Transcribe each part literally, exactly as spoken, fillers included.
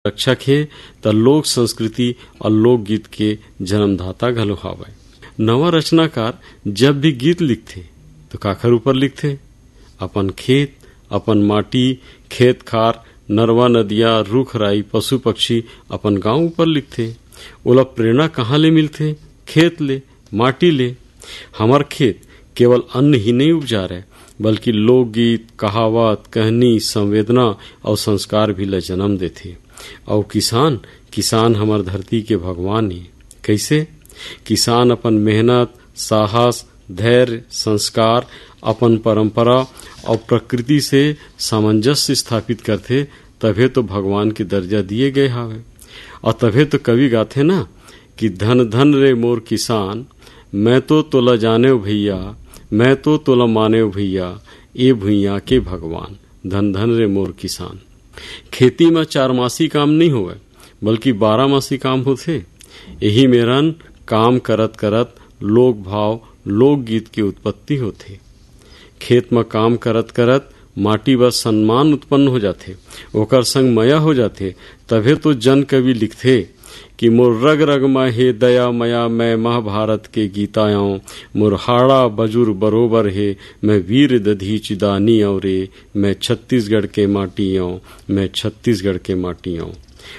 रक्षक हे त लोक संस्कृति और लोकगीत के जन्मदाता घलो हावय। नवा रचनाकार जब भी गीत लिखथे तो काखर ऊपर लिखथे? अपन खेत, अपन माटी, खेत खार, नरवा नदिया, रुख राई, पशु पक्षी, अपन गांव ऊपर लिखथे। ओला प्रेरणा कहाँ ले मिलथे? खेत ले, माटी ले। हमार खेत केवल अन्न ही नहीं उपजा रहे बल्कि लोकगीत, कहावत, कहनी, संवेदना और संस्कार भी ल जन्म देथे। और किसान किसान हमार धरती के भगवान ही। कैसे? किसान अपन मेहनत, साहस, धैर्य, संस्कार, अपन परंपरा और प्रकृति से सामंजस्य स्थापित करथे, तभे तो भगवान के दर्जा दिए गए हावे। और तभे तो कवि गाथे ना कि धन धन रे मोर किसान, मैं तो तोला जाने भैया, मैं तो तोला माने भैया, ए भुइया के भगवान। धन धन रे मोर किसान। खेती में चार मासी काम नहीं होवे बल्कि बारह मासी काम होथे। यही मेरन काम करत करत लोक भाव, लोकगीत की उत्पत्ति होथे। खेत में काम करत करत माटी व सम्मान उत्पन्न हो जाथे, ओकर संग मया हो जाथे। तभे तो जन कवि लिखथे कि मोर रग रग में हे दया मया, मैं महाभारत के गीतायां, मोर हाड़ा बजुर बरोबर है, मैं वीर दधीच दानी और रे, मैं छत्तीसगढ़ के माटियों, मैं छत्तीसगढ़ के माटियों।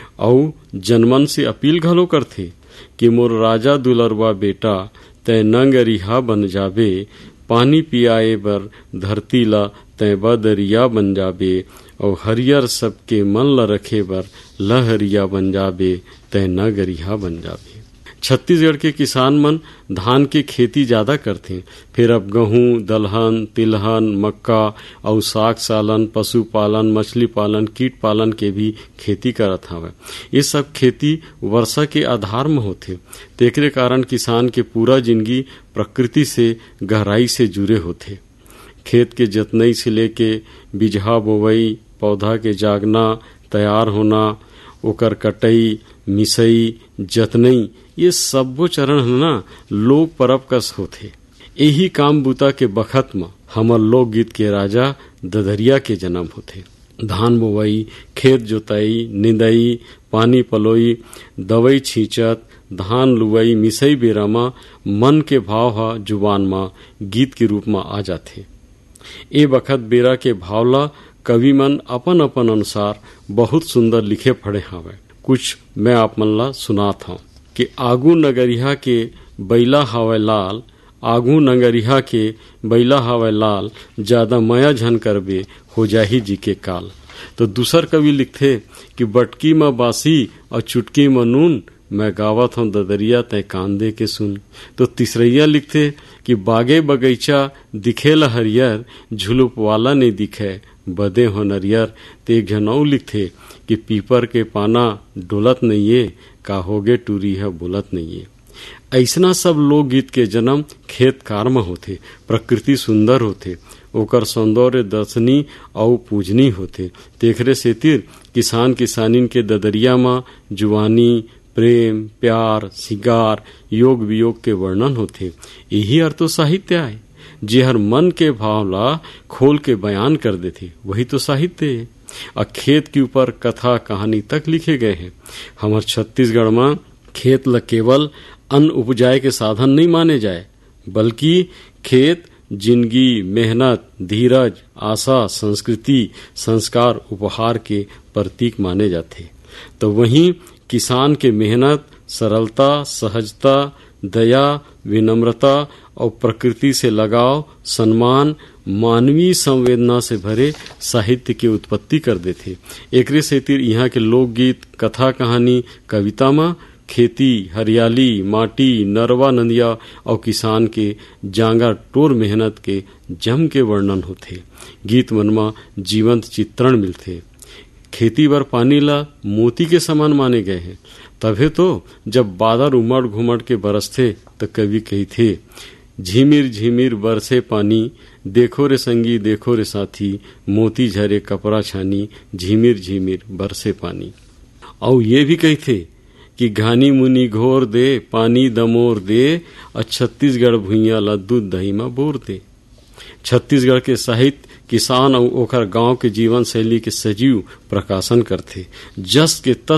और जनमन से अपील घलो करथे कि मोर राजा दुलरवा बेटा, तय नंग रिहा बन जाबे, पानी पियाए बर धरती ला तय बदरिया बन जाबे, और हरियर सबके मन ल रखे बर लहरिया बन जाबे, तय नगरिया बन जाबे। छत्तीसगढ़ के किसान मन धान के खेती ज्यादा करथे, फिर अब गेहूं, दलहन, तिलहन, मक्का और साग सालन, पशुपालन, मछली पालन, कीट पालन के भी खेती करत हवे। ये सब खेती वर्षा के आधार में होथे। तेकरे कारण किसान के पूरा जिंदगी प्रकृति से गहराई से जुड़े होथे। खेत के जतनई से लेके बिजहा बोवई, पौधा के जागना, तैयार होना, ओकर कटई, मिसई, जतनई, ये सबो चरण है ना लोक परब कस होथे। यही काम बूता के बखत में हमर लोकगीत के राजा ददरिया के जन्म होथे। धान बोवई, खेत जोताई, निंदई, पानी पलोई, दवई छींचत, धान लुवई, मिसई बेरा मा मन के भाव हा जुबान मा गीत के रूप में आ जाथे। ए बखत बेरा के भावला कवि मन अपन अपन अनुसार बहुत सुंदर लिखे पढ़े हावे। कुछ मैं आप मन ला सुनात हूँ कि आगू नगरिया के बैला हावे लाल, आगू नगरिया के बैला हावे लाल, ज्यादा मया झन करबे हो जाही जी के काल। तो दूसर कवि लिखथे कि बटकी में बासी और चुटकी में नून, मैं गावत हूँ ददरिया तय कान दे के सुन। तो तीसरैया लिखथे कि बागे बगीचा दिखेला हरियर, झुलुप वाला नहीं दिखे बदे हो नरियर। ते एक झनौ लिखथे कि पीपर के पाना डोलत नहीं ये, का होगे टूरी है बोलत नहीं ये। ऐसना सब लोकगीत के जन्म खेत कार में होथे। प्रकृति सुंदर होथे, ओकर सौंदर्य दर्शनी और पूजनी होथे। तेखरे सेतिर किसान किसानिन के ददरिया में जुवानी, प्रेम, प्यार, सिंगार, योग वियोग के वर्णन होथे। यही अर्थ तो साहित्य आए, जे हर मन के भाव ला खोल के बयान कर देथे, वही तो साहित्य है। और खेत के ऊपर कथा कहानी तक लिखे गए हैं। हमार छत्तीसगढ़ में खेत ल केवल अन्न उपजाए के साधन नहीं माने जाए, बल्कि खेत जिंदगी, मेहनत, धीरज, आशा, संस्कृति, संस्कार, उपहार के प्रतीक माने जाते। तो वहीं किसान के मेहनत, सरलता, सहजता, दया, विनम्रता और प्रकृति से लगाव, सम्मान, मानवीय संवेदना से भरे साहित्य की उत्पत्ति कर देते। एकरे सेतिर यहाँ के लोकगीत, कथा कहानी, कविता में खेती, हरियाली, माटी, नरवा नदिया और किसान के जांगा टोर मेहनत के जम के वर्णन होते। गीत मन में जीवंत चित्रण मिलते। खेती बर पानी ला मोती के समान माने गए हैं। तभे तो जब बादल उमड़ घुमड़ के बरसते तो कवि कही थे, झिमिर झिमिर बरसे पानी, देखो रे संगी देखो रे साथी, मोती झरे कपड़ा छानी, झिमिर झिमिर बरसे पानी। और ये भी कही थे कि घानी मुनी घोर दे, पानी दमोर दे, और छत्तीसगढ़ भुइया ला दूध दही में बोर दे। छत्तीसगढ़ के साहित्य किसान और ओकर गांव के जीवन शैली के सजीव प्रकाशन करते। जस के तस